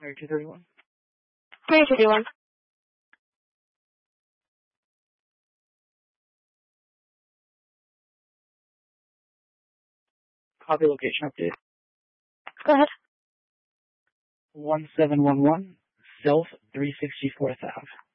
231. 331. Copy location update. Go ahead. 1711 South 364th Ave.